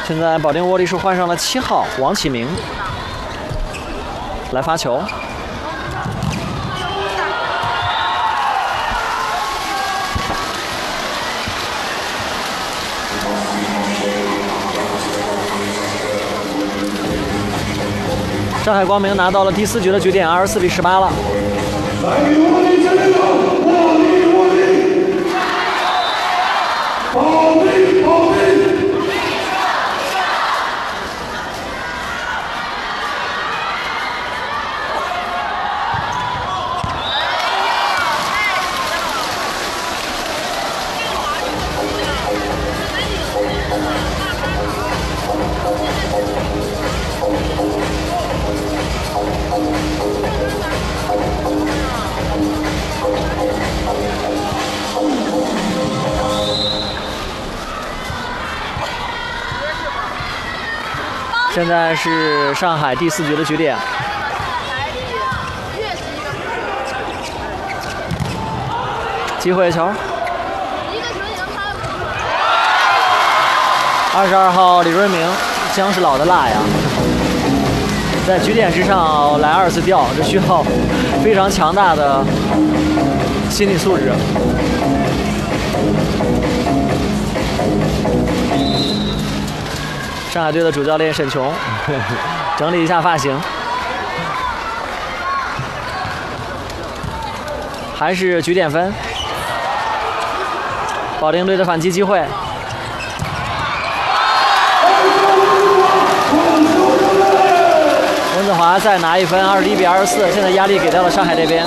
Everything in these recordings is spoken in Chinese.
现在保定沃利是换上了7号王启明来发球。上海光明拿到了第4局的局点，24比18了。现在是上海第4局的局点，机会球。22号李瑞明，姜是老的辣呀，在局点之上来2次吊，这需要非常强大的心理素质。上海队的主教练沈琼整理一下发型，还是局点分。保定队的反击机会，温子华再拿1分，21比24，现在压力给到了上海这边。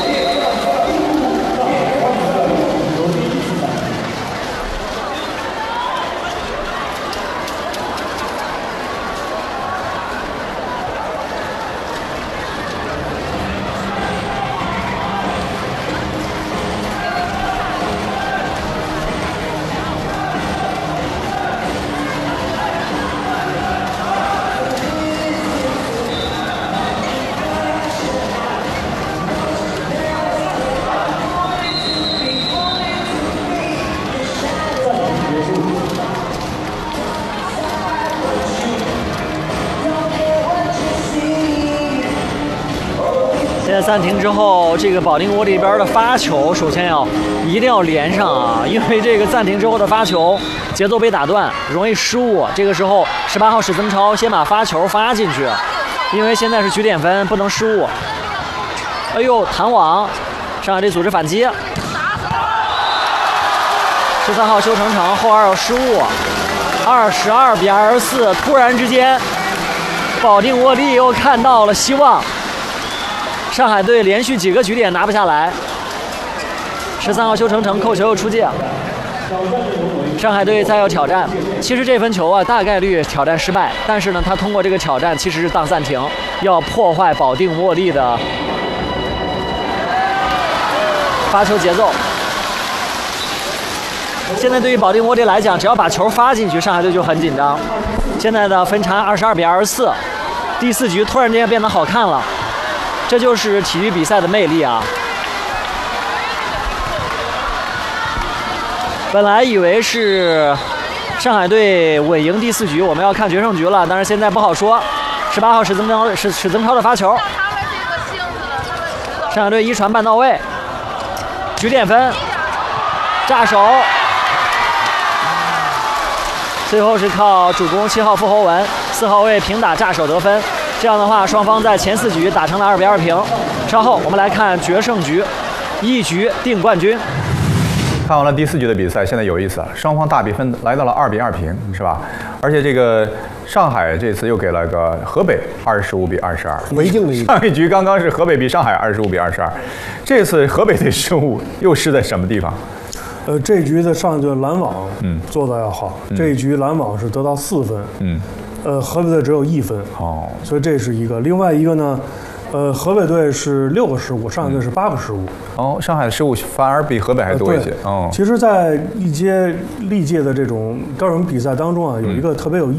暂停之后，这个保定窝这边的发球，首先一定要连上啊，因为这个暂停之后的发球节奏被打断，容易失误。这个时候，18号史增超先把发球发进去，因为现在是局点分，不能失误。哎呦，弹网，上海队组织反击。13号修成成后2有失误，22比24，突然之间，保定沃利又看到了希望。上海队连续几个局点拿不下来，13号修成成扣球又出界，上海队再要挑战。其实这分球啊，大概率挑战失败，但是呢，他通过这个挑战其实是当暂停，要破坏保定沃利的发球节奏。现在对于保定沃利来讲，只要把球发进去，上海队就很紧张。现在的分差22比24，第4局突然间变得好看了。这就是体育比赛的魅力啊！本来以为是上海队稳赢第4局，我们要看决胜局了，但是现在不好说。18号史增超的发球，上海队一传半到位，局点分，炸手，最后是靠主攻7号傅侯文4号位平打炸手得分。这样的话，双方在前4局打成了2比2平。稍后我们来看决胜局，一局定冠军。 看完了第4局的比赛，现在有意思了，双方大比分来到了2比2平，是吧？而且这个上海这次又给了个河北25比22， 违禁的一个。 上一局刚刚是河北比上海25比22，这次河北队失误又失在什么地方？ 这局的上一局拦网做得要好，这一局拦网是得到4分，河北队只有1分，所以这是一个。另外一个呢，河北队是6个失误，上海队是8个失误。 上海的失误反而比河北还多一些。 其实，在历届的这种标准比赛当中啊，有一个特别有意义。